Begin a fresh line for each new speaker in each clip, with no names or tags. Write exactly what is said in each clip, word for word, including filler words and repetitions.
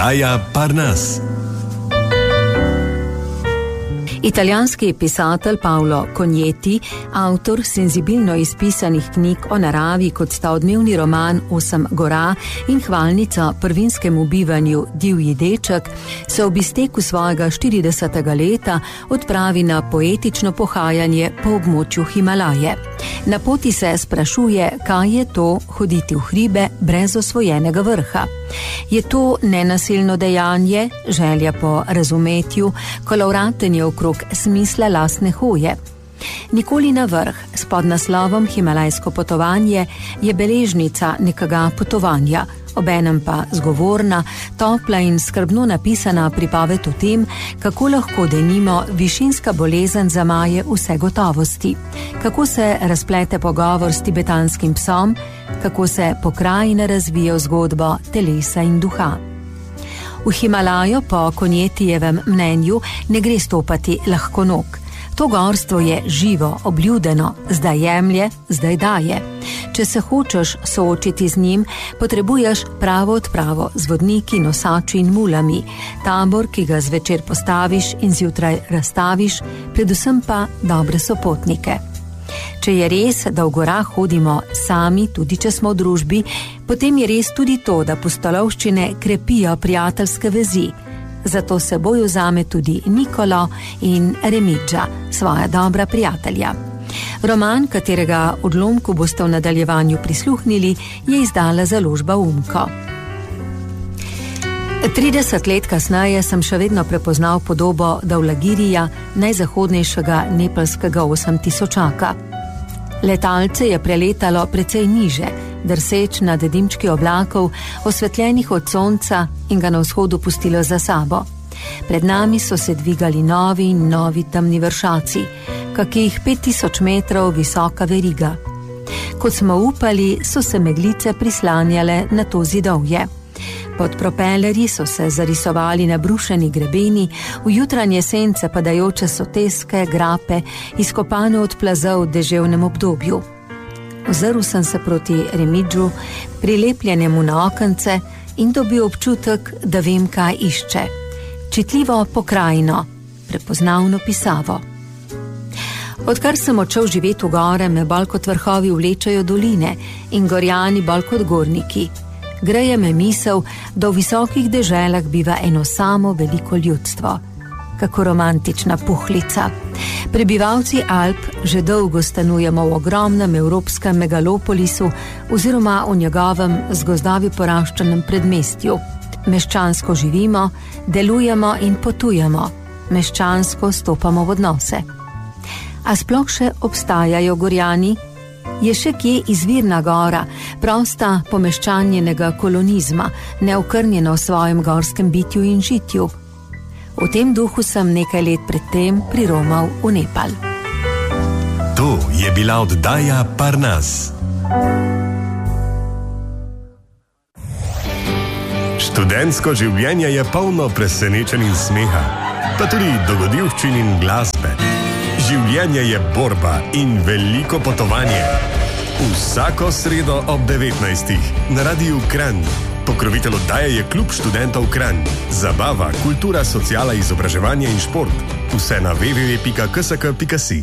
oddaja Parnas.
Italijanski pisatelj Paolo Cognetti, avtor senzibilno izpisanih knjig o naravi, kot sta odmevni roman Osem gora in hvalnica prvinskemu bivanju Divji deček, se ob izteku svojega štiridesetega leta odpravi na poetično pohajanje po območju Himalaje. Na poti se sprašuje, kaj je to hoditi v hribe brez osvojenega vrha. Je to nenasilno dejanje, želja po razumetju, kolovratenje okrog smisla lastne hoje? Nikoli na vrh, s podnaslovom Himalajsko potovanje, je beležnica nekega potovanja, obenem pa zgovorna, topla in skrbno napisana pripoved o tem, kako lahko denimo višinska bolezen zamaje vse gotovosti, kako se razplete pogovor s tibetanskim psom, kako se pokrajina razvije v zgodbo telesa in duha. V Himalajo po Cognetijevem mnenju ne gre stopati lahko nog. To gorstvo je živo, obljudeno, zdaj jemlje, zdaj daje. Če se hočeš soočiti z njim, potrebuješ pravo odpravo z vodniki, nosači in mulami, tabor, ki ga zvečer postaviš in zjutraj razstaviš, predvsem pa dobre sopotnike. Če je res, da v gorah hodimo sami, tudi če smo v družbi, potem je res tudi to, da pustolovščine krepijo prijateljske vezi. Zato se seboj vzame tudi Nikolo in Remidža, svoja dobra prijatelja. Roman, katerega odlomku boste v nadaljevanju prisluhnili, je izdala založba Umko. trideset let kasneje sem še vedno prepoznal podobo Davlagirija, najzahodnejšega nepalskega osemtisočaka. Letalce je preletalo precej niže, drseč nad dimčki oblakov, osvetljenih od sonca, in ga na vzhodu pustilo za sabo. Pred nami so se dvigali novi in novi temni vršaci, kakih pet tisoč metrov visoka veriga. Kot smo upali, so se meglice prislanjale na to zidovje. Pod propelerji so se zarisovali nabrušeni grebeni, v jutranje sence padajoče soteske, grape, izkopane od plazov v deževnem obdobju. Ozrl sem se proti Remidžu, prilepljenemu na okence, in dobil občutek, da vem, kaj išče. Čitljivo pokrajino, prepoznavno pisavo. Odkar sem odšel živeti v gore, me bolj kot vrhovi vlečajo doline in gorjani bolj kot gorniki. Greje me misel, da v visokih deželah biva eno samo veliko ljudstvo. Kako romantična puhlica. Prebivalci Alp že dolgo stanujemo v ogromnem evropskem megalopolisu oziroma v njegovem z gozdovi poraščenem predmestju. Meščansko živimo, delujemo in potujemo. Meščansko stopamo v odnose. A sploh še obstajajo gorjani? Je še kje izvirna gora, prosta pomeščanjenega kolonizma, neokrnjena v svojem gorskem bitju in žitju? V tem duhu sem nekaj let predtem priromal v Nepal.
To je bila oddaja Parnas. Študentsko življenje je polno presenečenj in smeha, pa tudi dogodivščin in glasbe. Življenje je borba in veliko potovanje. Vsako sredo ob devetnajstih na Radiu Kranj. Pokrovitelj oddaje je Klub študentov Kranj. Zabava, kultura, sociala, izobraževanje in šport. Vse na w w w pika k s k pika si.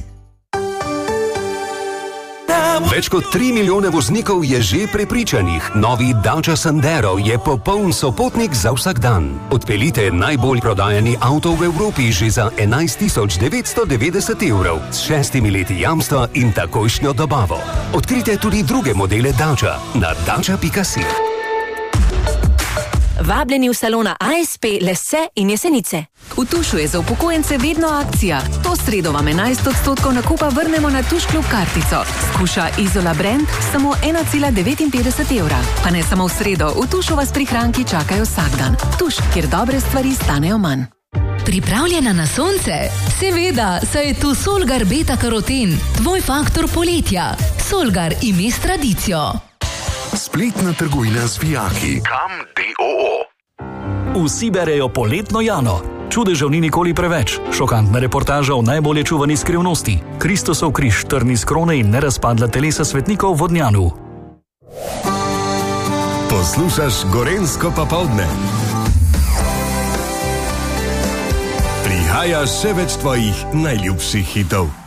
Več kot tri milijone voznikov je že prepričanih. Novi Dacia Sandero je popoln sopotnik za vsak dan. Odpeljite najbolj prodajani avto v Evropi že za enajst tisoč devetsto devetdeset evrov s šestimi leti jamstva in takojšnjo dobavo. Odkrite tudi druge modele Dacia na dacia pika si.
Vabljeni v salona A S P, Lese in Jesenice. V Tušu je za upokojence vedno akcija. To sredo vam enajst odstotkov nakupa vrnemo na Tuš klub kartico. Skuša Izola Brand samo ena cela devetinpetdeset evra. Pa ne samo v sredo, v Tušu vas prihranki čakajo vsak dan. Tuš, kjer dobre stvari stanejo manj.
Pripravljena na sonce? Seveda, saj je tu Solgar Beta Karoten, tvoj faktor poletja. Solgar, ime s tradicijo.
Spletna trgovina z vijaki. Kam D O O.
Vsi berejo poletno Jano. Čudežev ni nikoli preveč. Šokantna reportaža o najbolje čuvani skrivnosti. Kristusov križ, trn iz krone in nerazpadla telesa svetnikov v Vodnjanu.
Poslušaš Gorenjsko popoldne. prihaja še več tvojih najljubših hitov.